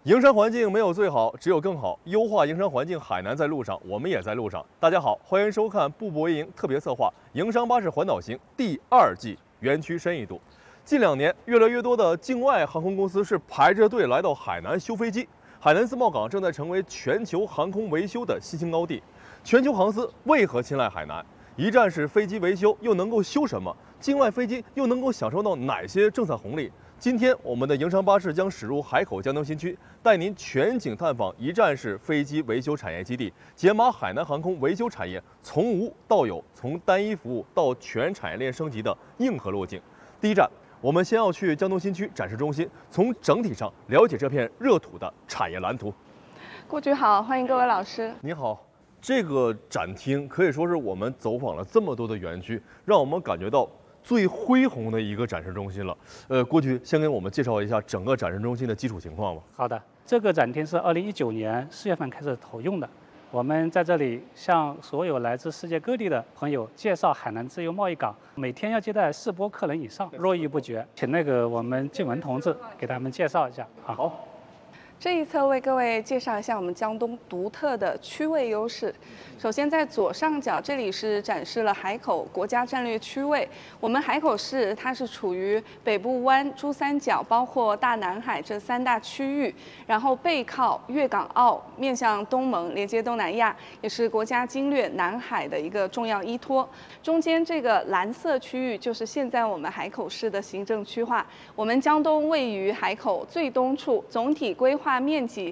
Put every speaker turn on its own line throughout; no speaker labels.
营商环境没有最好，只有更好。优化营商环境，海南在路上，我们也在路上。大家好，欢迎收看步步为营特别策划《营商巴士环岛行》第2季园区深一度。近2年，越来越多的境外航空公司是排着队来到海南修飞机。海南自贸港正在成为全球航空维修的新兴高地。全球航司为何青睐海南？一站式飞机维修又能够修什么？境外飞机又能够享受到哪些政策红利？今天，我们的营商巴士将驶入海口江东新区，带您全景探访一站式飞机维修产业基地，解码海南航空维修产业从无到有、从单一服务到全产业链升级的硬核路径。第一站，我们先要去江东新区展示中心，从整体上了解这片热土的产业蓝图。
顾局好，欢迎各位老师。
你好。这个展厅可以说是我们走访了这么多的园区，让我们感觉到最恢宏的一个展示中心了。郭局先给我们介绍一下整个展示中心的基础情况吧。
好的，这个展厅是2019年4月份开始投用的。我们在这里向所有来自世界各地的朋友介绍海南自由贸易港，每天要接待4波客人以上，络绎不绝。请我们静文同志给他们介绍一下。
好。
这一侧为各位介绍一下我们江东独特的区位优势。首先，在左上角这里是展示了海口国家战略区位。我们海口市它是处于北部湾、珠三角，包括大南海这3大区域，然后背靠粤港澳，面向东盟，连接东南亚，也是国家经略南海的一个重要依托。中间这个蓝色区域就是现在我们海口市的行政区划。我们江东位于海口最东处，总体规划面积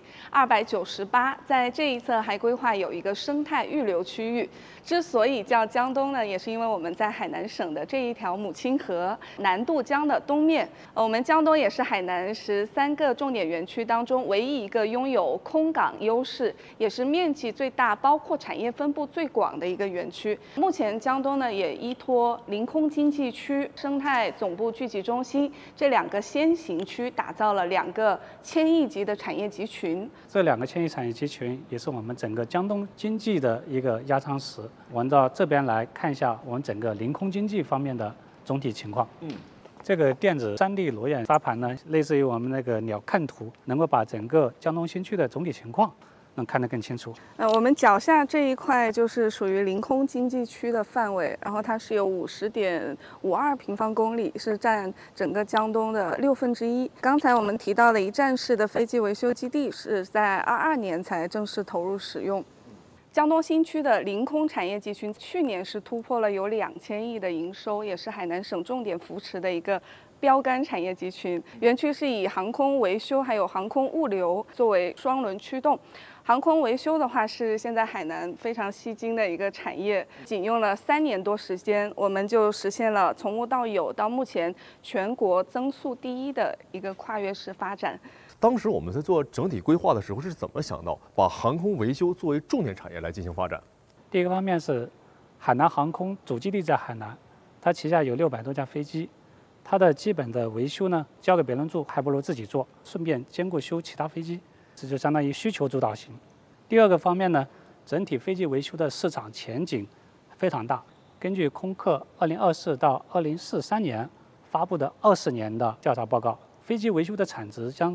298，在这一侧还规划有一个生态预留区域。之所以叫江东呢，也是因为我们在海南省的这一条母亲河南渡江的东面。我们江东也是海南13个重点园区当中唯一一个拥有空港优势，也是面积最大、包括产业分布最广的一个园区。目前江东呢也依托临空经济区、生态总部聚集中心这2个先行区，打造了2个1000亿级的产业集群。
这2个1000亿产业集群也是我们整个江东经济的一个压舱石。我们到这边来看一下我们整个临空经济方面的总体情况。这个电子3D 裸眼沙盘呢，类似于我们那个鸟瞰图，能够把整个江东新区的总体情况能看得更清楚。
我们脚下这一块就是属于临空经济区的范围，然后它是有50.52平方公里，是占整个江东的1/6。刚才我们提到的一站式的飞机维修基地是在22年才正式投入使用。江东新区的临空产业集群去年是突破了有2000亿的营收，也是海南省重点扶持的一个标杆产业集群。园区是以航空维修还有航空物流作为双轮驱动。航空维修的话是现在海南非常吸睛的一个产业，仅用了3年多时间，我们就实现了从无到有，到目前全国增速第1的一个跨越式发展。
当时我们在做整体规划的时候是怎么想到把航空维修作为重点产业来进行发展？
第一个方面是海南航空主基地在海南，它旗下有600多架飞机，它的基本的维修呢交给别人做还不如自己做，顺便兼顾修其他飞机，这就相当于需求主导型。第二个方面呢，整体飞机维修的市场前景非常大。根据空客2024到2043年发布的20年的调查报告，飞机维修的产值将